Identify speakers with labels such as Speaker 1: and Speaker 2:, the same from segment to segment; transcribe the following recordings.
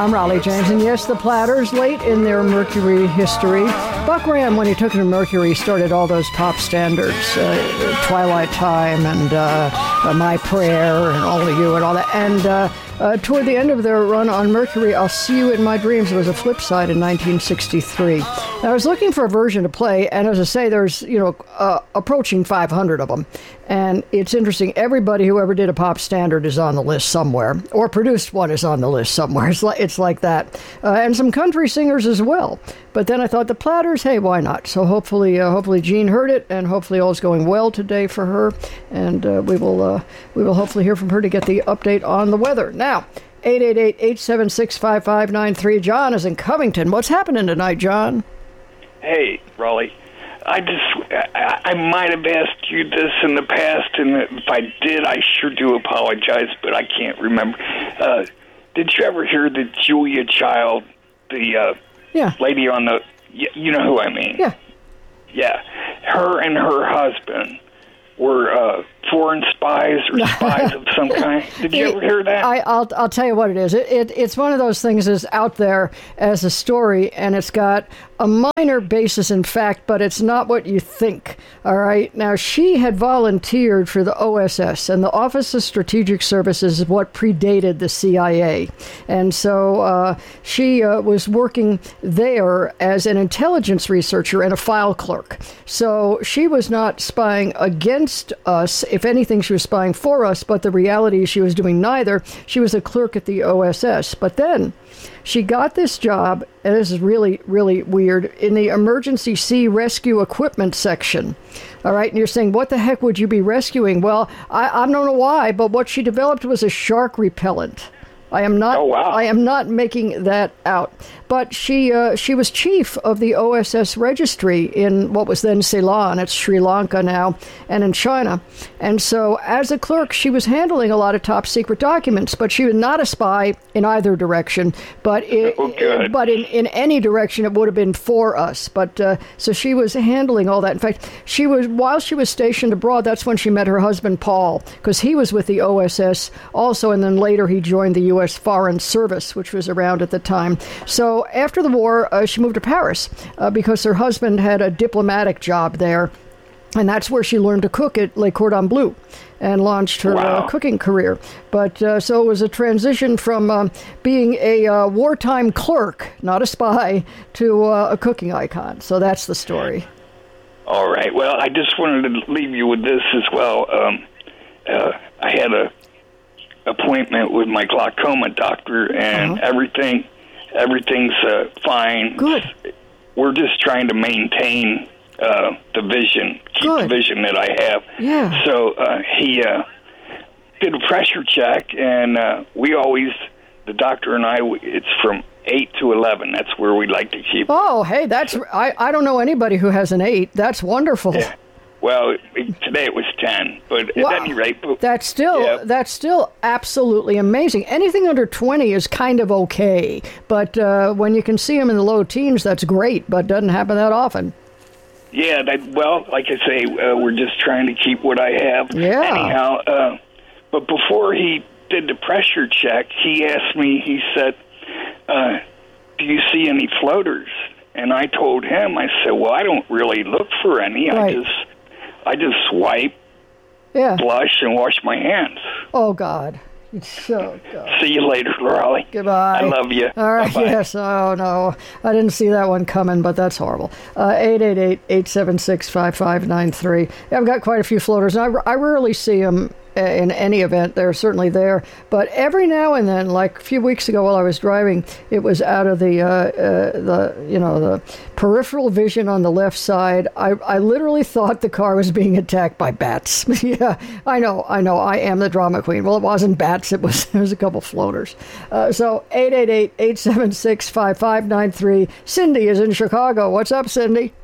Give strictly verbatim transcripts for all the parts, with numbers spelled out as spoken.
Speaker 1: I'm Raleigh James, and yes, the Platters, late in their Mercury history. Buck Graham, when he took it to Mercury, started all those pop standards, uh, Twilight Time and uh, uh, My Prayer and Only You and all that. And uh, uh, toward the end of their run on Mercury, I'll See You in My Dreams was a flip side in nineteen sixty-three. Now, I was looking for a version to play, and as I say, there's, you know, uh, approaching five hundred of them. And it's interesting, everybody who ever did a pop standard is on the list somewhere, or produced one is on the list somewhere. It's like, it's like that. Uh, and some country singers as well. But then I thought the Platters, hey, why not? So hopefully uh, hopefully Jean heard it, and hopefully all's going well today for her. And uh, we will uh, we will hopefully hear from her to get the update on the weather. Now, eight eight eight, eight seven six, five five nine three. John is in Covington. What's happening tonight, John?
Speaker 2: Hey, Raleigh. I just, I, I might have asked you this in the past, and if I did, I sure do apologize, but I can't remember. Uh, did you ever hear that Julia Child, the uh,
Speaker 1: yeah.
Speaker 2: lady on the, you, you know who I mean?
Speaker 1: Yeah.
Speaker 2: Yeah. Her and her husband were uh, foreign spies or spies of some kind. Did you ever hear that?
Speaker 1: I, I'll I'll tell you what it is. It, it it's one of those things that's out there as a story, and it's got a minor basis in fact, but it's not what you think. All right. Now, she had volunteered for the O S S, and the Office of Strategic Services is what predated the C I A, and so uh, she uh, was working there as an intelligence researcher and a file clerk. So she was not spying against us. If anything, she was spying for us, but the reality is she was doing neither. She was a clerk at the O S S. But then she got this job, and this is really, really weird, in the emergency sea rescue equipment section. All right, and you're saying, what the heck would you be rescuing? Well, I, I don't know why, but what she developed was a shark repellent. I am not.
Speaker 2: Oh, wow.
Speaker 1: I am not making that out. But she uh, she was chief of the O S S registry in what was then Ceylon. It's Sri Lanka now, and in China. And so, as a clerk, she was handling a lot of top secret documents. But she was not a spy in either direction. But it,
Speaker 2: oh, good.
Speaker 1: but in, in any direction, it would have been for us. But uh, so she was handling all that. In fact, she was while she was stationed abroad. That's when she met her husband Paul, because he was with the O S S also, and then later he joined the U S Foreign Service, which was around at the time. So after the war, uh, she moved to Paris uh, because her husband had a diplomatic job there. And that's where she learned to cook at Le Cordon Bleu and launched her
Speaker 2: wow.
Speaker 1: uh, cooking career. But uh, so it was a transition from uh, being a uh, wartime clerk, not a spy, to uh, a cooking icon. So that's the story.
Speaker 2: All right. Well, I just wanted to leave you with this as well. Um, uh, I had a appointment with my glaucoma doctor, and uh-huh. everything, everything's uh, fine.
Speaker 1: Good.
Speaker 2: We're just trying to maintain uh, the vision, keep
Speaker 1: Good.
Speaker 2: the vision that I have.
Speaker 1: Yeah.
Speaker 2: So uh, he uh, did a pressure check, and uh, we always, the doctor and I, it's from eight to eleven. That's where we like to keep.
Speaker 1: Oh, hey, that's so, I. I don't know anybody who has an eight. That's wonderful.
Speaker 2: Yeah. Well, today it was ten, but at
Speaker 1: wow.
Speaker 2: any rate,
Speaker 1: that's still
Speaker 2: yeah.
Speaker 1: that's still absolutely amazing. Anything under twenty is kind of okay, but uh, when you can see them in the low teens, that's great. But doesn't happen that often.
Speaker 2: Yeah, that, well, like I say, uh, we're just trying to keep what I have.
Speaker 1: Yeah.
Speaker 2: Anyhow, uh, but before he did the pressure check, he asked me. He said, uh, "Do you see any floaters?" And I told him, I said, "Well, I don't really look for any.
Speaker 1: Right.
Speaker 2: I just." I just swipe,
Speaker 1: yeah.
Speaker 2: blush, and wash my hands.
Speaker 1: Oh, God. So, God.
Speaker 2: See you later, Raleigh.
Speaker 1: Goodbye.
Speaker 2: I love you.
Speaker 1: All right,
Speaker 2: Bye-bye.
Speaker 1: yes. Oh, no. I didn't see that one coming, but that's horrible. Uh, eight eight eight, eight seven six, five five nine three. Yeah, I've got quite a few floaters, and I, I rarely see them in any event. They're certainly there. But every now and then, like a few weeks ago while I was driving, it was out of the, uh, uh, the you know, the peripheral vision on the left side. I, I literally thought the car was being attacked by bats. Yeah, I know, I know. I am the drama queen. Well, it wasn't bats. It was, it was a couple floaters. Uh, so eight eight eight, eight seven six, five five nine three. Cindy is in Chicago. What's up, Cindy?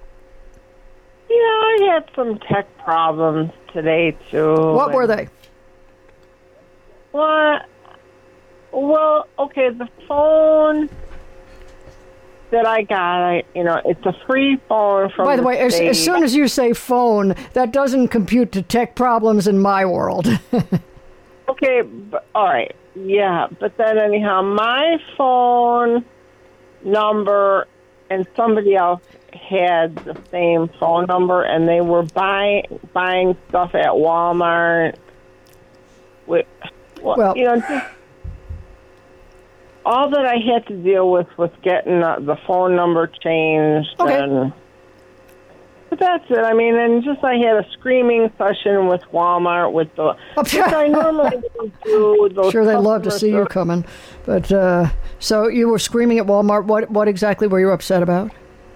Speaker 3: Yeah, I had some tech problems today, too.
Speaker 1: What were they?
Speaker 3: What? Well, okay, the phone that I got, I, you know, it's a free phone from
Speaker 1: By the,
Speaker 3: the
Speaker 1: way, as, as soon as you say phone, that doesn't compute to tech problems in my world.
Speaker 3: Okay, but, all right. Yeah, but then anyhow, my phone number and somebody else had the same phone number, and they were buying buying stuff at Walmart. With, well,
Speaker 1: Well-
Speaker 3: you know, just all that I had to deal with was getting uh, the phone number changed.
Speaker 1: Okay.
Speaker 3: And, but that's it. I mean, and just I had a screaming session with Walmart with the. Which I normally don't do. Those
Speaker 1: Sure, they'd love to
Speaker 3: customer
Speaker 1: see you
Speaker 3: service-
Speaker 1: coming. But uh, so you were screaming at Walmart. What what exactly were you upset about?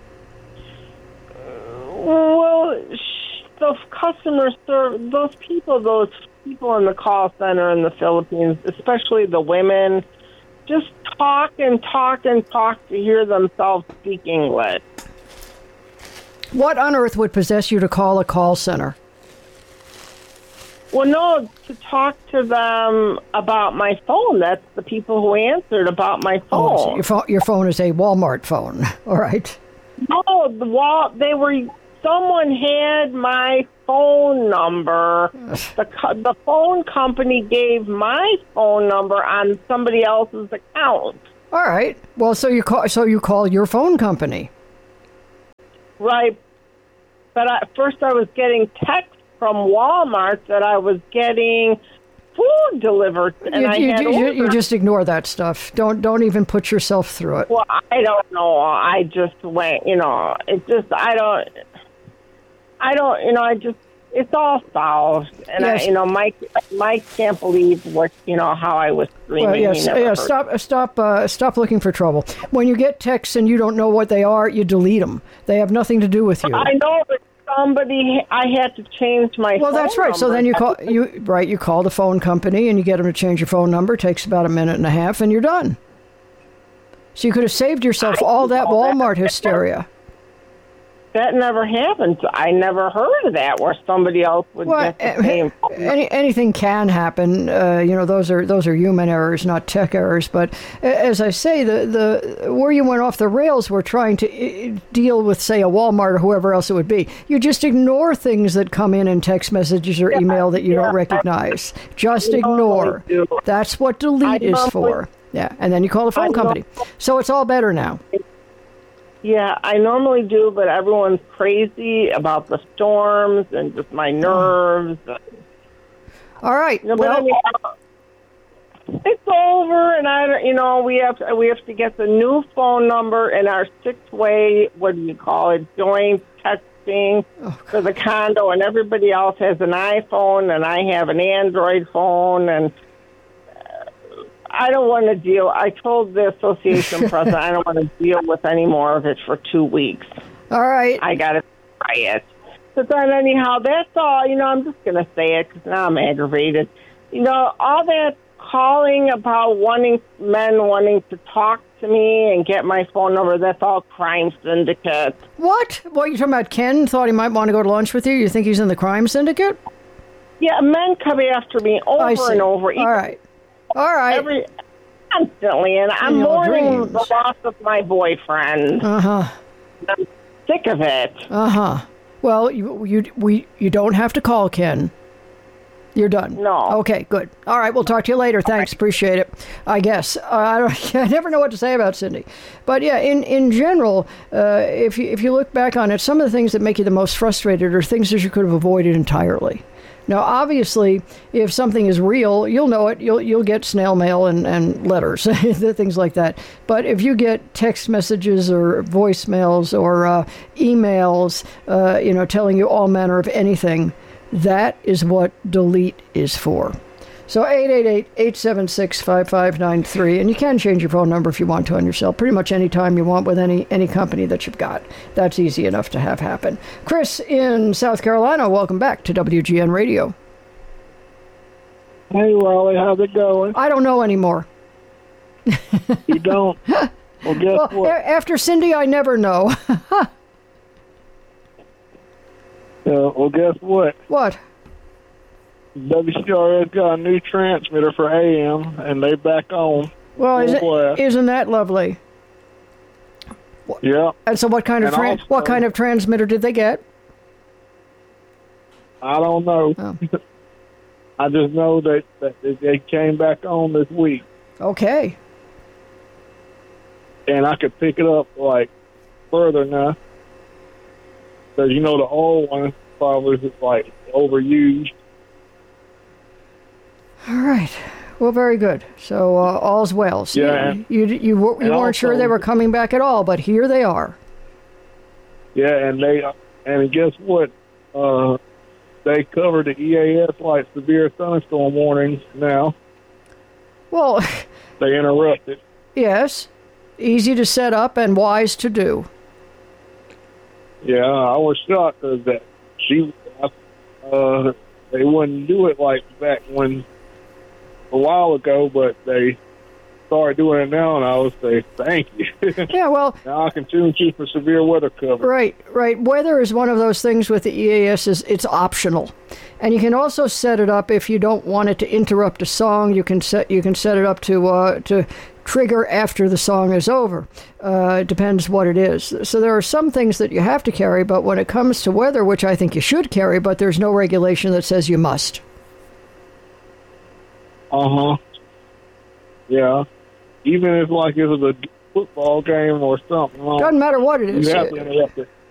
Speaker 3: Well, sh- those customer service, those people, those people in the call center in the Philippines, especially the women, just talk and talk and talk to hear themselves speak English.
Speaker 1: What on earth would possess you to call a call center?
Speaker 3: Well, no, to talk to them about my phone. That's the people who answered about my
Speaker 1: Oh, so
Speaker 3: phone.
Speaker 1: your phone, your phone is a Walmart phone. All right.
Speaker 3: No, the wall. They were. Someone had my phone number. The co- the phone company gave my phone number on somebody else's account.
Speaker 1: All right. Well, so you call so you call your phone company.
Speaker 3: Right. But I, first, I was getting texts from Walmart that I was getting food delivered, and
Speaker 1: You,
Speaker 3: I
Speaker 1: you,
Speaker 3: had
Speaker 1: you, you
Speaker 3: ordered.
Speaker 1: just ignore that stuff. Don't don't even put yourself through it.
Speaker 3: Well, I don't know. I just went. You know, it just. I don't. I don't. You know, I just. It's all solved, and
Speaker 1: Yes.
Speaker 3: I, you know, Mike. Mike can't believe what you know how I was screaming.
Speaker 1: Well,
Speaker 3: He
Speaker 1: yes,
Speaker 3: never
Speaker 1: yeah,
Speaker 3: heard.
Speaker 1: stop, stop, uh, stop looking for trouble. When you get texts and you don't know what they are, you delete them. They have nothing to do with you.
Speaker 3: I know, but somebody. I had to change my.
Speaker 1: Well, that's
Speaker 3: phone
Speaker 1: right. So
Speaker 3: number.
Speaker 1: then you call you right. You call the phone company and you get them to change your phone number. It takes about a minute and a half, and you're done. So you could have saved yourself all that Walmart hysteria.
Speaker 3: That never happened. I never heard of that where somebody else would
Speaker 1: Well,
Speaker 3: get the same.
Speaker 1: any, anything can happen. Uh, you know, those are those are human errors, not tech errors. But a- as I say, the the where you went off the rails, we're trying to uh, deal with, say, a Walmart or whoever else it would be. You just ignore things that come in in text messages or email that you
Speaker 3: yeah.
Speaker 1: don't recognize. Just
Speaker 3: I
Speaker 1: ignore.
Speaker 3: normally do.
Speaker 1: That's what delete
Speaker 3: I
Speaker 1: is
Speaker 3: normally-
Speaker 1: for. Yeah, and then you call the phone
Speaker 3: I
Speaker 1: company. So it's all better now.
Speaker 3: Yeah, I normally do, but everyone's crazy about the storms and just my nerves.
Speaker 1: All right.
Speaker 3: You know,
Speaker 1: Well,
Speaker 3: but anyhow, it's over, and I, don't- you know, we have to, we have to get the new phone number and our six-way. What do you call it? Joint texting for the condo, and everybody else has an iPhone, and I have an Android phone, and I don't want to deal. I told the association president I don't want to deal with any more of it for two weeks.
Speaker 1: all right.
Speaker 3: I got to try it. But then anyhow, that's all. You know, I'm just going to say it because now I'm aggravated. You know, all that calling about wanting men wanting to talk to me and get my phone number, that's all crime syndicate.
Speaker 1: What? What, you talking about Ken thought he might want to go to lunch with you? You think he's in the crime syndicate?
Speaker 3: Yeah, men come after me over
Speaker 1: I see.
Speaker 3: and over.
Speaker 1: All right. All right.
Speaker 3: Every, constantly, and I'm
Speaker 1: In your
Speaker 3: mourning
Speaker 1: dreams.
Speaker 3: the loss of my boyfriend.
Speaker 1: Uh-huh.
Speaker 3: I'm sick of it.
Speaker 1: Uh-huh. Well, you you we you don't have to call Ken. You're done.
Speaker 3: No.
Speaker 1: Okay, good. All right, we'll talk to you later. Thanks, appreciate it. I guess uh, I don't. I never know what to say about Cindy, but yeah, in in general, uh, if you if you look back on it, some of the things that make you the most frustrated are things that you could have avoided entirely. Now, obviously, if something is real, you'll know it. You'll you'll get snail mail and, and letters, things like that. But if you get text messages or voicemails or uh, emails, uh, you know, telling you all manner of anything, that is what delete is for. So eight eight eight, eight seven six, five five nine three, and you can change your phone number if you want to on yourself pretty much any time you want with any any company that you've got. That's easy enough to have happen. Chris in South Carolina, welcome back to W G N Radio.
Speaker 4: Hey, Raleigh, how's it going?
Speaker 1: I don't know anymore.
Speaker 4: You don't? Well, guess
Speaker 1: Well,
Speaker 4: what?
Speaker 1: a- after Cindy, I never know.
Speaker 4: Uh, well, guess what?
Speaker 1: What?
Speaker 4: W C R S got a new transmitter for A M, and they back on.
Speaker 1: Well, isn't,
Speaker 4: Well,
Speaker 1: isn't that lovely?
Speaker 4: Yeah,
Speaker 1: And so what kind of
Speaker 4: And
Speaker 1: tran-
Speaker 4: also-
Speaker 1: what kind of transmitter did they get?
Speaker 4: I don't know.
Speaker 1: Oh.
Speaker 4: I just know that, that they came back on this week,
Speaker 1: Okay.
Speaker 4: and I could pick it up like further now. Because you know the old one probably is like overused.
Speaker 1: All right. Well, very good. So uh, all's well. So
Speaker 4: Yeah,
Speaker 1: You you, you, you weren't
Speaker 4: and
Speaker 1: sure
Speaker 4: also-
Speaker 1: they were coming back at all, but here they are.
Speaker 4: Yeah, and they and guess what? Uh, they covered the E A S like severe thunderstorm warnings now.
Speaker 1: Well,
Speaker 4: They interrupted.
Speaker 1: yes. Easy to set up and wise to do.
Speaker 4: Yeah, I was shocked because that she, uh, they wouldn't do it like back when a while ago, but they started doing it now, and I would say thank you.
Speaker 1: Yeah, well,
Speaker 4: Now I can tune you for severe weather cover.
Speaker 1: right, right. Weather is one of those things with the E A S is it's optional. And you can also set it up if you don't want it to interrupt a song. You can set you can set it up to uh, to trigger after the song is over. Uh, it depends what it is. So there are some things that you have to carry, but when it comes to weather, which I think you should carry, but there's no regulation that says you must.
Speaker 4: Uh huh. Yeah. Even if like it was a football game or something, like,
Speaker 1: Doesn't matter what it is.
Speaker 4: you have to interrupt it.